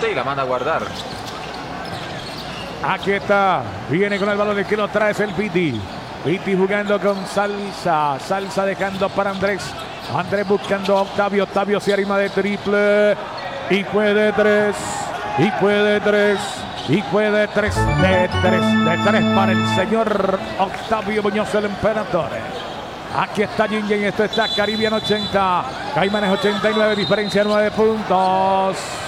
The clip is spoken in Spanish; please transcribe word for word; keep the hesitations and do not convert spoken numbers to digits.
rebote y la manda a guardar. Aquí está. Viene con el balón, el que lo trae es el Piti. Piti jugando con Salsa. Salsa dejando para Andrés. Andrés buscando a Octavio. Octavio se arrima de triple. Y puede tres. Y puede tres. Y puede tres. De tres. De tres para el señor Octavio Muñoz, el emperador. Aquí está Yin Yin. Esto está Caribbean ochenta. Caimanes ochenta y nueve. Diferencia nueve puntos.